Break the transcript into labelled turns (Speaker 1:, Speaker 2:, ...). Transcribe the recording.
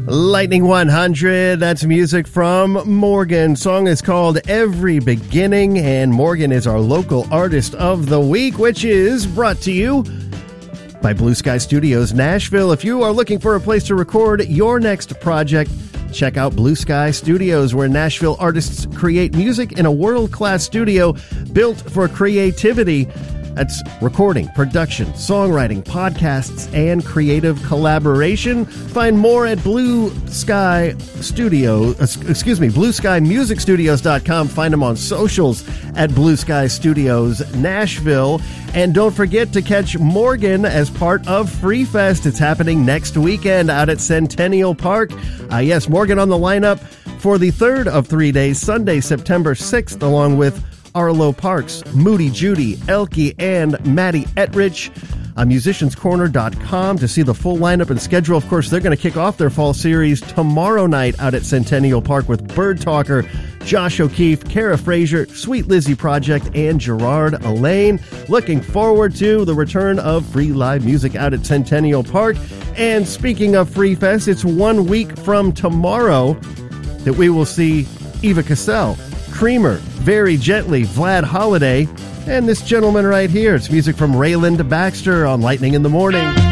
Speaker 1: Lightning 100, that's music from Morgan. Song is called Every Beginning, and Morgan is our local artist of the week, which is brought to you by Blue Sky Studios Nashville. If you are looking for a place to record your next project, check out Blue Sky Studios, where Nashville artists create music in a world-class studio built for creativity. That's recording, production, songwriting, podcasts, and creative collaboration. Find more at BlueSkyMusicStudios.com. Find them on socials at Blue Sky Studios Nashville. And don't forget to catch Morgan as part of Free Fest. It's happening next weekend out at Centennial Park. Yes, Morgan on the lineup for the third of 3 days, Sunday, September 6th, along with Arlo Parks, Moody Judy, Elke, and Maddie Etrich. MusiciansCorner.com to see the full lineup and schedule. Of course, they're going to kick off their fall series tomorrow night out at Centennial Park with Bird Talker, Josh O'Keefe, Kara Frazier, Sweet Lizzie Project, and Gerard Elaine. Looking forward to the return of free live music out at Centennial Park. And speaking of Free Fest, it's 1 week from tomorrow that we will see Eva Cassell, Creamer, Very Gently, Vlad Holiday, and this gentleman right here. It's music from Rayland Baxter on Lightning in the Morning.